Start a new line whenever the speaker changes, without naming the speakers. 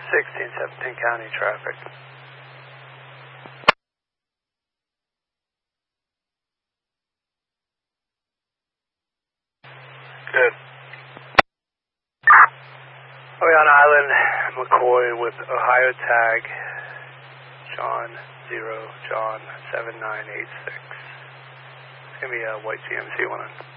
16, 17 county traffic. Good. On Island, McCoy with Ohio tag, John 0, John 7986. It's going to be a white GMC 1.